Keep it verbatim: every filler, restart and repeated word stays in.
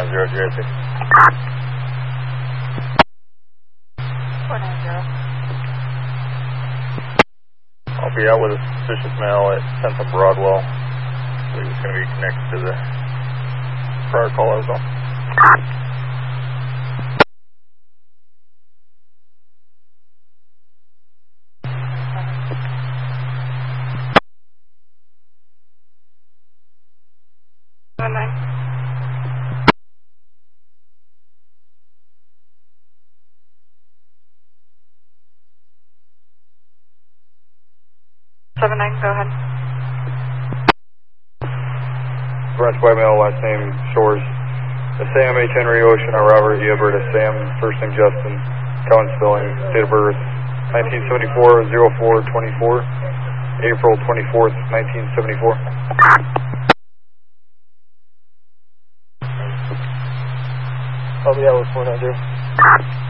zero zero six. four nine zero. I'll be out with a suspicious male at tenth and Broadwell. I believe it's going to be connected to the prior call I was on. Seven nine. Seven nine, go ahead. Branch by mail, last name Shores. Sam H. Henry Ocean, Robert Ebert, Sam, first name Justin, Cohen spelling, date of birth nineteen seventy-four, oh four twenty-four, April twenty-fourth, nineteen seventy-four. I'll be out with four nine zero.